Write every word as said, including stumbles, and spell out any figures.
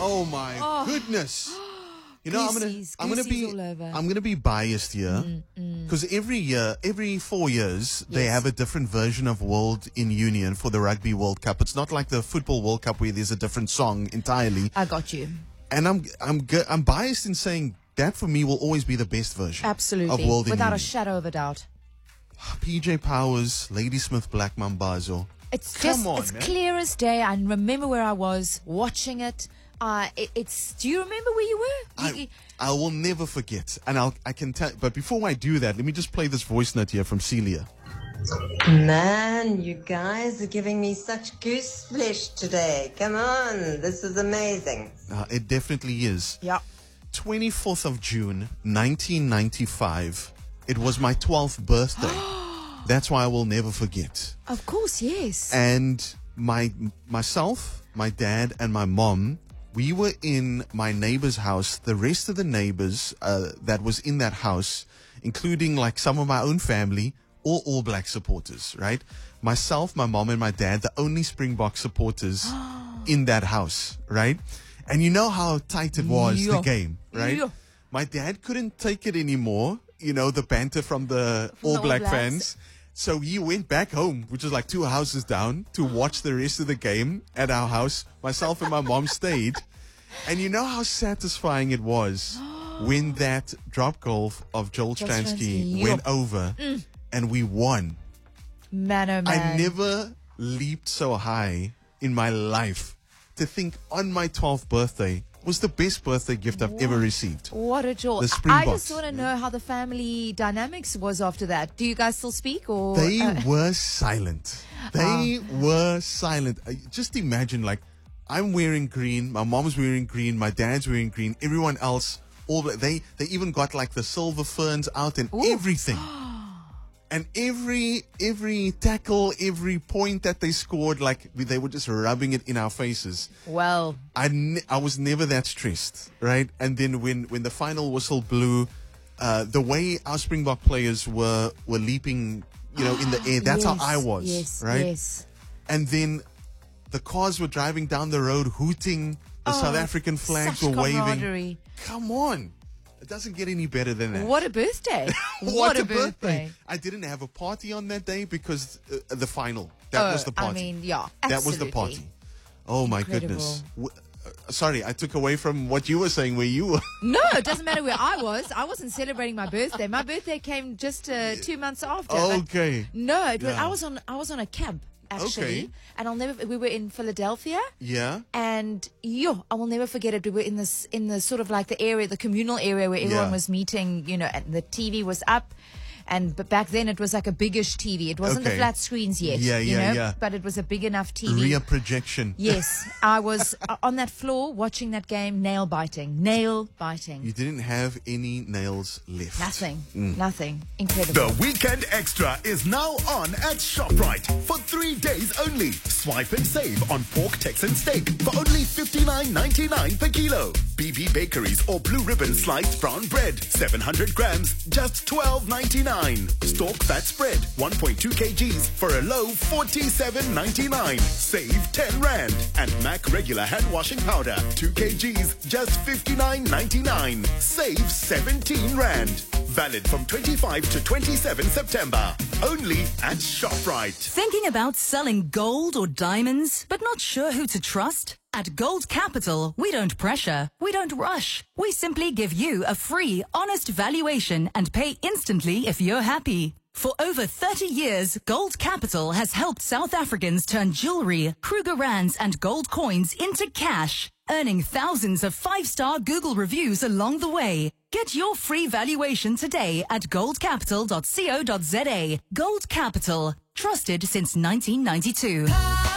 Oh my Oh. goodness. You know, I'm gonna, Goosies, I'm gonna goosies be, all over. I'm gonna be biased here, because every year, every four years, they Yes. have a different version of World in Union for the Rugby World Cup. It's not like the Football World Cup where there's a different song entirely. I got you. And I'm, I'm, go- I'm biased in saying that for me will always be the best version Absolutely. of World in Without a Union. shadow of a doubt. P J Powers, Ladysmith Black Mambazo. It's Come just, on, it's man. clear as day. I remember where I was watching it. Uh, it, it's, do you remember where you were? You- I, I will never forget, and I'll, I can tell. But before I do that, let me just play this voice note here from Celia. Man, you guys are giving me such goose flesh today. Come on, this is amazing. Uh, it definitely is. yeah. twenty-fourth of June, nineteen ninety-five. It was my twelfth birthday. That's why I will never forget. Of course, yes. And my myself, my dad, and my mom, we were in my neighbor's house. The rest of the neighbors uh, that was in that house, including like some of my own family, all All Black supporters, right? Myself, my mom, and my dad, the only Springbok supporters in that house, right? And you know how tight it was, the Yeah. game, right? Yeah. My dad couldn't take it anymore, you know, the banter from the From All the All Black Blacks. fans. So he went back home, which was like two houses down, to watch the rest of the game at our house. Myself and my mom stayed. And you know how satisfying it was when that drop goal of Joel Joel Stransky Stransky, went yo. over and we won. Man, oh man. I never leaped so high in my life to think on my twelfth birthday was the best birthday gift I've ever received. What a joy. The I Springboks. just want to know how the family dynamics was after that. Do you guys still speak or? They uh, were silent. They were silent. Uh, Just imagine, like, I'm wearing green, my mom's wearing green, my dad's wearing green, everyone else, all the- they they even got like the silver ferns out and everything. And every every tackle, every point that they scored, like they were just rubbing it in our faces. well, I, ne- I was never that stressed, right? And then when, when the final whistle blew, uh, the way our Springbok players were were leaping, you know, in the air, that's yes, how I was, yes, right? Yes. And then the cars were driving down the road, hooting. The South African flags such were waving. camaraderie. Come on, it doesn't get any better than that. What a birthday. What a birthday. I didn't have a party on that day because uh, the final. That Oh, was the I party. mean, yeah, That was the absolutely. party. Oh, my Incredible. goodness. W- uh, sorry, I took away from what you were saying where you were. No, it doesn't matter where I was. I wasn't celebrating my birthday. My birthday came just uh, two months after. but- Okay. No, it was, Yeah. I was on. I was on a camp actually, Okay. and I'll never. We were in Philadelphia, Yeah. and yo, I will never forget it. We were in this in the sort of like the area, the communal area where everyone Yeah. was meeting. You know, and the T V was up. And but back then it was like a biggish T V. It wasn't the Okay. flat screens yet. Yeah, you yeah, know, yeah. But it was a big enough T V. Rear projection. Yes, I was uh, on that floor watching that game, nail biting, nail biting. You didn't have any nails left. Nothing, Mm. nothing. Incredible. The Weekend Extra is now on at ShopRite for three days only. Swipe and save on pork Texan steak for only fifty-nine ninety-nine per kilo. B B Bakeries or Blue Ribbon sliced brown bread, seven hundred grams, just twelve ninety-nine. Stork fat spread, one point two kilograms for a low forty-seven ninety-nine. Save ten rand. And Mac regular hand washing powder, two kilograms, just fifty-nine ninety-nine. Save seventeen rand. Valid from twenty-fifth to twenty-seventh September. Only at ShopRite. Thinking about selling gold or diamonds, but not sure who to trust? At Gold Capital, we don't pressure, we don't rush. We simply give you a free, honest valuation and pay instantly if you're happy. For over thirty years, Gold Capital has helped South Africans turn jewelry, Kruger Rands and gold coins into cash, earning thousands of five-star Google reviews along the way. Get your free valuation today at gold capital dot co dot za. Gold Capital, trusted since nineteen ninety-two.